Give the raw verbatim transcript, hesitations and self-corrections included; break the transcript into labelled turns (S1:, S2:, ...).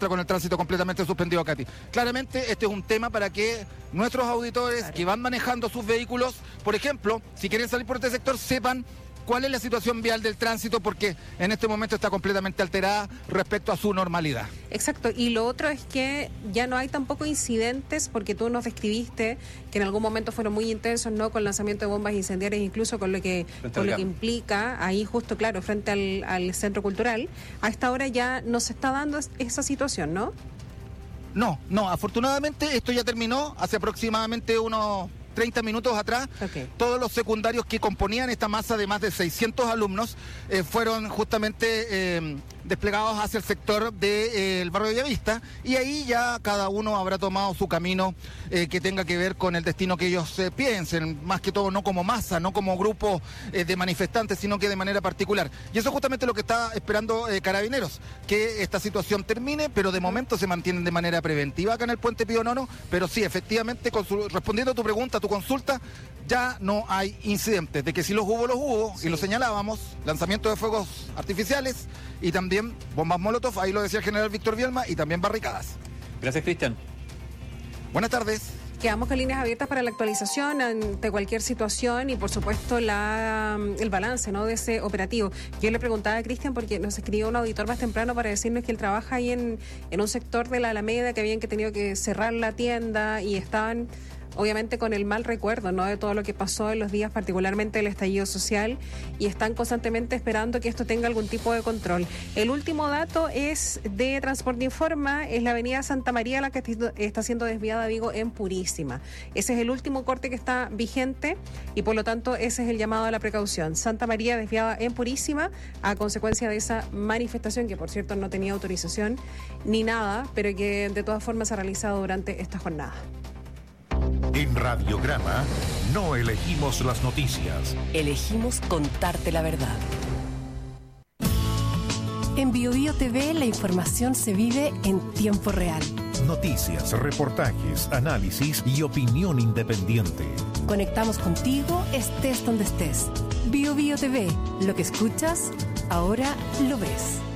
S1: encuentra con el tránsito completamente suspendido, Katy. Claramente este es un tema para que nuestros auditores claro. que van manejando sus vehículos, por ejemplo, si quieren salir por este sector, sepan cuál es la situación vial del tránsito, porque en este momento está completamente alterada respecto a su normalidad.
S2: Exacto, y lo otro es que ya no hay tampoco incidentes, porque tú nos describiste que en algún momento fueron muy intensos, ¿no? Con lanzamiento de bombas incendiarias, incluso con lo que con lo que implica, ahí justo, claro, frente al, al centro cultural. A esta hora ya no se está dando esa situación, ¿no?
S1: No, no, afortunadamente esto ya terminó hace aproximadamente unos treinta minutos atrás. Okay. Todos los secundarios que componían esta masa de más de seiscientos alumnos eh, fueron justamente eh, desplegados hacia el sector del de, eh, barrio de Bellavista, y ahí ya cada uno habrá tomado su camino eh, que tenga que ver con el destino que ellos eh, piensen, más que todo no como masa, no como grupo eh, de manifestantes, sino que de manera particular. Y eso es justamente lo que está esperando eh, Carabineros, que esta situación termine, pero de momento se mantienen de manera preventiva acá en el Puente Pío Nono, pero sí, efectivamente, con su, respondiendo a tu pregunta, a tu consulta, ya no hay incidentes. De que si los hubo, los hubo, sí. Y lo señalábamos, lanzamiento de fuegos artificiales y también bombas molotov, ahí lo decía el general Víctor Bielma, y también barricadas.
S3: Gracias, Cristian.
S1: Buenas tardes.
S2: Quedamos con líneas abiertas para la actualización ante cualquier situación y, por supuesto, la el balance, ¿no?, de ese operativo. Yo le preguntaba a Cristian, porque nos escribió un auditor más temprano para decirnos que él trabaja ahí en, en un sector de la Alameda, que habían que tenido que cerrar la tienda y estaban obviamente con el mal recuerdo, ¿no?, de todo lo que pasó en los días, particularmente el estallido social, y están constantemente esperando que esto tenga algún tipo de control. El último dato es de Transporte Informa, es la avenida Santa María la que está siendo desviada, digo, en Purísima. Ese es el último corte que está vigente y por lo tanto ese es el llamado a la precaución. Santa María desviada en Purísima a consecuencia de esa manifestación, que por cierto no tenía autorización ni nada, pero que de todas formas se ha realizado durante esta jornada.
S4: En Radiograma no elegimos las noticias.
S5: Elegimos contarte la verdad. En BioBio T V la información se vive en tiempo real.
S4: Noticias, reportajes, análisis y opinión independiente.
S5: Conectamos contigo estés donde estés. BioBio T V, lo que escuchas, ahora lo ves.